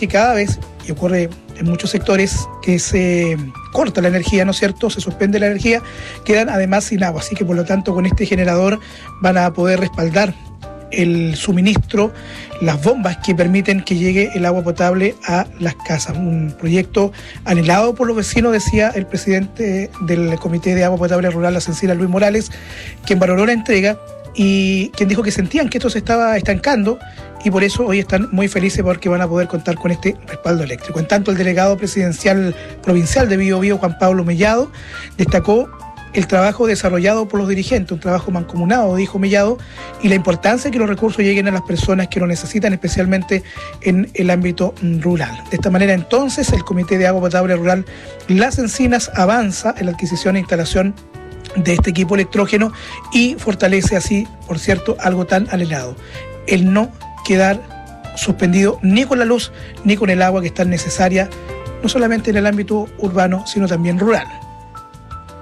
que cada vez, y ocurre en muchos sectores, que se corta la energía, ¿no es cierto?, se suspende la energía, quedan además sin agua. Así que por lo tanto con este generador van a poder respaldar el suministro, las bombas que permiten que llegue el agua potable a las casas. Un proyecto anhelado por los vecinos, decía el presidente del Comité de Agua Potable Rural, la Cencina, Luis Morales, quien valoró la entrega y quien dijo que sentían que esto se estaba estancando y por eso hoy están muy felices porque van a poder contar con este respaldo eléctrico. En tanto, el delegado presidencial provincial de Biobío, Juan Pablo Mellado, destacó el trabajo desarrollado por los dirigentes, un trabajo mancomunado, dijo Mellado, y la importancia de que los recursos lleguen a las personas que lo necesitan, especialmente en el ámbito rural. De esta manera, entonces, el Comité de Agua Potable Rural Las Encinas avanza en la adquisición e instalación de este equipo electrógeno y fortalece así, por cierto, algo tan anhelado, el no quedar suspendido ni con la luz ni con el agua que es tan necesaria, no solamente en el ámbito urbano, sino también rural.